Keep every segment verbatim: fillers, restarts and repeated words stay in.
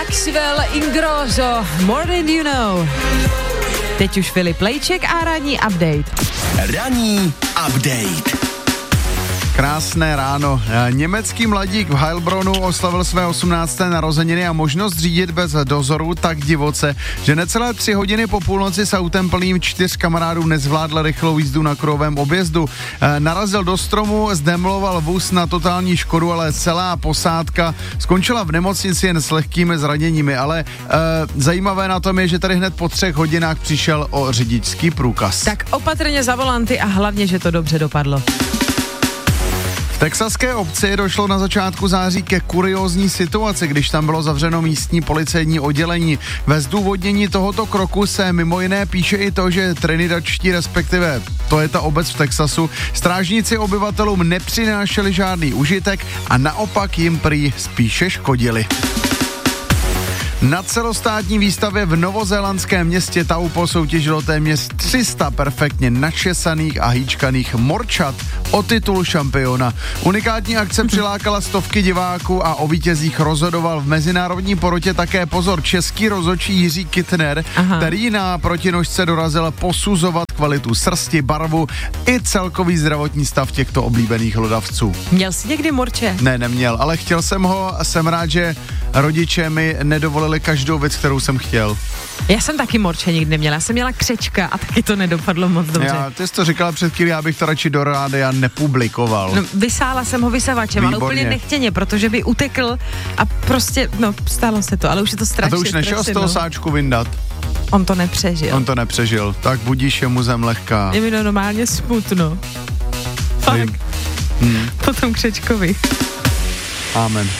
Maxwell Ingrosso, More Than You Know. Teď už Filip Lejček a ranní update. Ranní update. Krásné ráno. Německý mladík v Heilbronu oslavil své osmnácté narozeniny a možnost řídit bez dozoru tak divoce, že necelé tři hodiny po půlnoci s autem plným čtyř kamarádů nezvládl rychlou jízdu na kruhovém objezdu. Narazil do stromu, zdemoloval vůz na totální škodu, ale celá posádka skončila v nemocnici jen s lehkými zraněními, ale e, zajímavé na tom je, že tady hned po třech hodinách přišel o řidičský průkaz. Tak opatrně za volanty a hlavně, že to dobře dopadlo. V texaské obci došlo na začátku září ke kuriózní situaci, když tam bylo zavřeno místní policejní oddělení. Ve zdůvodnění tohoto kroku se mimo jiné píše i to, že Trinidadští, respektive to je ta obec v Texasu, strážníci obyvatelům nepřinášeli žádný užitek a naopak jim prý spíše škodili. Na celostátní výstavě v novozélandském městě Taupo soutěžilo téměř tři sta perfektně načesaných a hýčkaných morčat o titul šampiona. Unikátní akce přilákala stovky diváků a o vítězích rozhodoval v mezinárodní porotě také pozor český rozhodčí Jiří Kittner, Aha. který na protinožce dorazil posuzovat kvalitu srsti, barvu i celkový zdravotní stav těchto oblíbených hlodavců. Měl jsi někdy morče? Ne, neměl, ale chtěl jsem ho a jsem rád, že rodiče mi nedovolili každou věc, kterou jsem chtěl. Já jsem taky morče nikdy neměla, já jsem měla křečka a taky to nedopadlo moc dobře. Já, ty jsi to říkala před chvílí, já bych to radši do rádia nepublikoval. No, vysála jsem ho vysavačem, Výborně. ale úplně nechtěně, protože by utekl a prostě, no, stalo se to, ale už je to strašně. A to už nešel z toho no. sáčku vyndat? On to nepřežil. On to nepřežil, tak budíš, je mu zem lehká. Je mi to normálně smutno. Fakt. Hmm. Po tom křečkovi. Amen.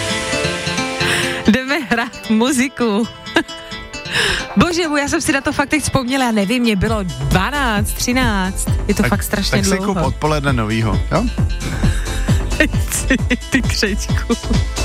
Jdeme hrát muziku. Bože, já jsem si na to fakt teď vzpomněla, já nevím, mě bylo dvanáct, třináct, je to tak, fakt strašně tak dlouho. Tak si kup odpoledne novýho, jo? Ty křečku.